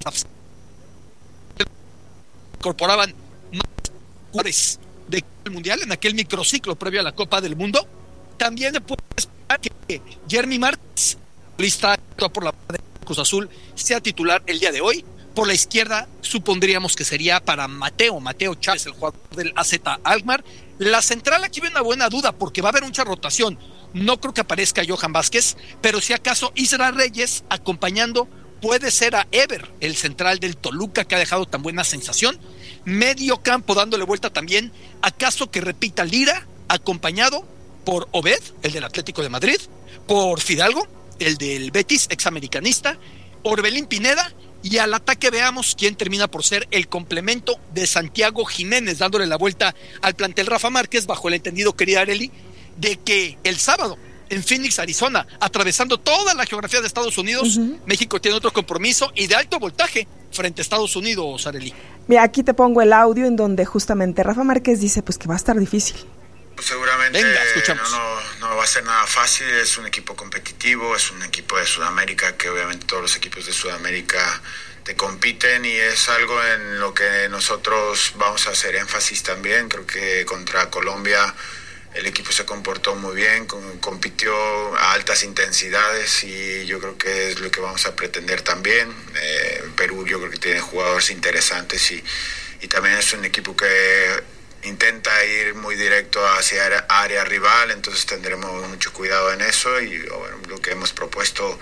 incorporaban más jugadores del Mundial en aquel microciclo previo a la Copa del Mundo. También se puede esperar que Jeremy Martins, lista por la Cruz Azul, sea titular el día de hoy. Por la izquierda supondríamos que sería para Mateo Chávez, el jugador del AZ Alkmaar. La central aquí ve una buena duda porque va a haber mucha rotación. No creo que aparezca Johan Vázquez, pero si acaso Isra Reyes acompañando puede ser a Ever, el central del Toluca, que ha dejado tan buena sensación. Medio campo dándole vuelta también, acaso que repita Lira, acompañado por Obed, el del Atlético de Madrid, por Fidalgo, el del Betis, examericanista, Orbelín Pineda, y al ataque veamos quién termina por ser el complemento de Santiago Jiménez, dándole la vuelta al plantel Rafa Márquez, bajo el entendido, querida Arely, de que el sábado en Phoenix, Arizona, atravesando toda la geografía de Estados Unidos, México tiene otro compromiso y de alto voltaje frente a Estados Unidos, Arely. Mira, aquí te pongo el audio en donde justamente Rafa Márquez dice pues que va a estar difícil. Seguramente venga, no va a ser nada fácil, es un equipo competitivo, es un equipo de Sudamérica que obviamente todos los equipos de Sudamérica te compiten y es algo en lo que nosotros vamos a hacer énfasis también. Creo que contra Colombia el equipo se comportó muy bien, compitió a altas intensidades y yo creo que es lo que vamos a pretender también. Perú yo creo que tiene jugadores interesantes y también es un equipo que intenta ir muy directo hacia área rival, entonces tendremos mucho cuidado en eso y bueno, lo que hemos propuesto.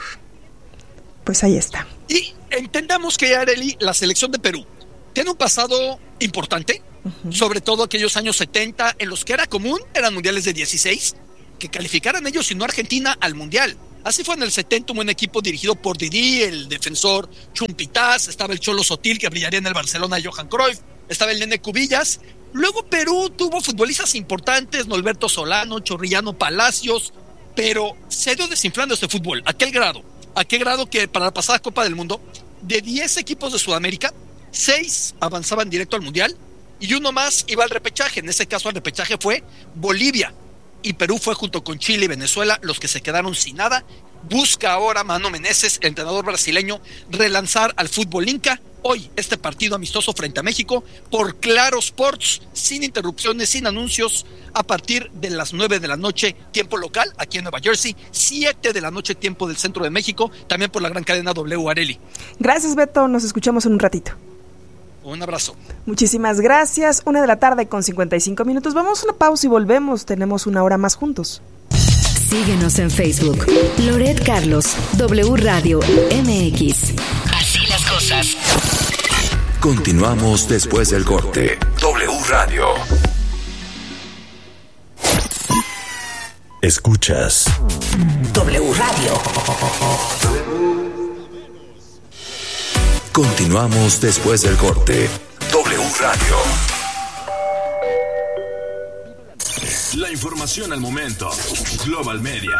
Pues ahí está. Y entendamos que, Arely, la selección de Perú tiene un pasado importante, sobre todo aquellos años 70 en los que era común, eran mundiales de 16, que calificaran ellos y no Argentina al mundial. Así fue en el 70, un buen equipo dirigido por Didi, el defensor Chumpitaz, estaba el Cholo Sotil, que brillaría en el Barcelona, Johan Cruyff, estaba el Nene Cubillas. Luego Perú tuvo futbolistas importantes, Norberto Solano, Chorrillano Palacios, pero se ha ido desinflando este fútbol. ¿A qué grado que para la pasada Copa del Mundo, de 10 equipos de Sudamérica, 6 avanzaban directo al Mundial y uno más iba al repechaje? En ese caso el repechaje fue Bolivia, y Perú fue junto con Chile y Venezuela los que se quedaron sin nada. Busca ahora Mano Menezes, el entrenador brasileño, relanzar al fútbol inca. Hoy este partido amistoso frente a México por Claro Sports, sin interrupciones, sin anuncios, a partir de las 9 de la noche, tiempo local, aquí en Nueva Jersey, 7 de la noche, tiempo del centro de México, también por la gran cadena W, Arely. Gracias, Beto, nos escuchamos en un ratito. Un abrazo. Muchísimas gracias. 1:55 p.m. Vamos a una pausa y volvemos. Tenemos una hora más juntos. Síguenos en Facebook. Loret Carlos, W Radio MX. Así las cosas. Continuamos después del corte. W Radio. Escuchas W Radio. Continuamos después del corte. W Radio. La información al momento. Global Media.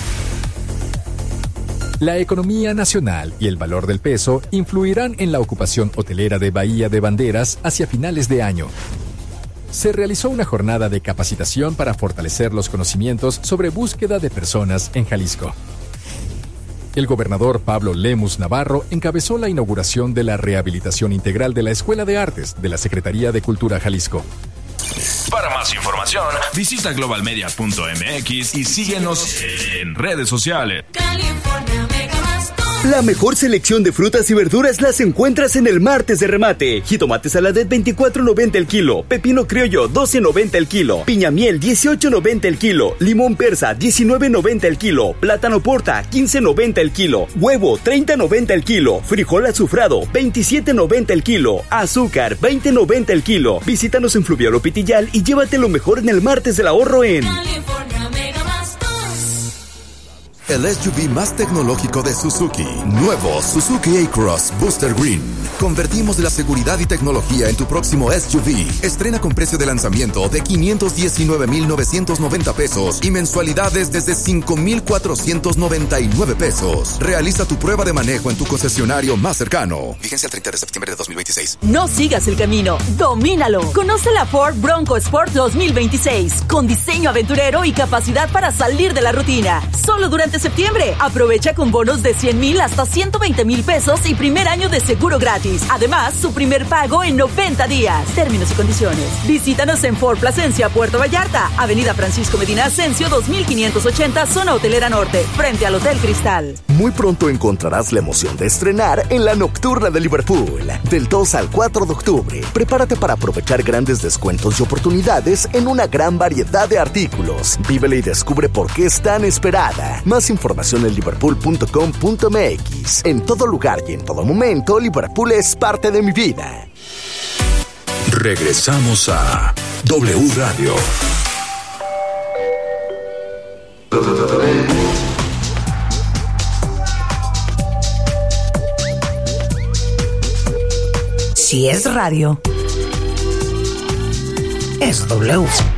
La economía nacional y el valor del peso influirán en la ocupación hotelera de Bahía de Banderas hacia finales de año. Se realizó una jornada de capacitación para fortalecer los conocimientos sobre búsqueda de personas en Jalisco. El gobernador Pablo Lemus Navarro encabezó la inauguración de la rehabilitación integral de la Escuela de Artes de la Secretaría de Cultura Jalisco. Para más información, visita globalmedia.mx y síguenos en redes sociales. La mejor selección de frutas y verduras las encuentras en el martes de remate. Jitomate saladet 24.90 el kilo, pepino criollo 12.90 el kilo, piña miel 18.90 el kilo, limón persa 19.90 el kilo, plátano porta 15.90 el kilo, huevo 30.90 el kilo, frijol azufrado 27.90 el kilo, azúcar 20.90 el kilo. Visítanos en Fluvial o Pitillal y llévate lo mejor en el martes del ahorro en el SUV más tecnológico de Suzuki. Nuevo Suzuki A-Cross Booster Green. Convertimos la seguridad y tecnología en tu próximo SUV. Estrena con precio de lanzamiento de 519,990 pesos y mensualidades desde 5,499 pesos. Realiza tu prueba de manejo en tu concesionario más cercano. Vigencia el 30 de septiembre de 2026. No sigas el camino, domínalo. Conoce la Ford Bronco Sport 2026 con diseño aventurero y capacidad para salir de la rutina. Solo durante 17 de septiembre. Aprovecha con bonos de 100,000 hasta 120,000 pesos y primer año de seguro gratis. Además, su primer pago en 90 días. Términos y condiciones. Visítanos en Ford Plasencia, Puerto Vallarta, Avenida Francisco Medina Ascencio 2580, zona hotelera norte, frente al Hotel Cristal. Muy pronto encontrarás la emoción de estrenar en la Nocturna de Liverpool. Del 2 al 4 de octubre, prepárate para aprovechar grandes descuentos y oportunidades en una gran variedad de artículos. Vívela y descubre por qué es tan esperada. Más información en liverpool.com.mx. En todo lugar y en todo momento, Liverpool es parte de mi vida. Regresamos a W Radio. Si es radio, es W.